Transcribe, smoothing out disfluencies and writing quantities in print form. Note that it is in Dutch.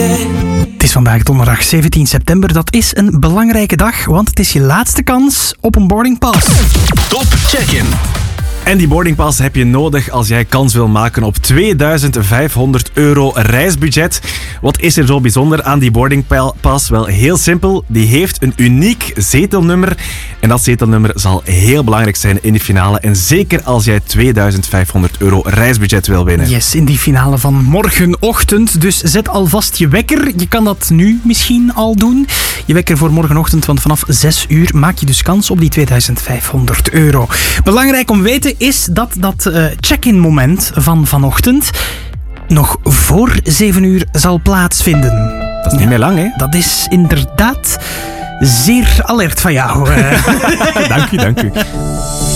Het is vandaag donderdag 17 september. Dat is een belangrijke dag, want het is je laatste kans op een boardingpass. Top Check-in. En die boardingpass heb je nodig als jij kans wil maken op €2500 reisbudget. Wat is er zo bijzonder aan die boardingpass? Wel, heel simpel. Die heeft een uniek zetelnummer. En dat zetelnummer zal heel belangrijk zijn in de finale. En zeker als jij €2500 reisbudget wil winnen. Yes, in die finale van morgenochtend. Dus zet alvast je wekker. Je kan dat nu misschien al doen. Je wekker voor morgenochtend, want vanaf 6 uur maak je dus kans op die €2500. Belangrijk om weten is dat check-in moment van vanochtend nog voor 7 uur zal plaatsvinden. Dat is niet meer lang, hè? Dat is inderdaad zeer alert van jou. Dank u.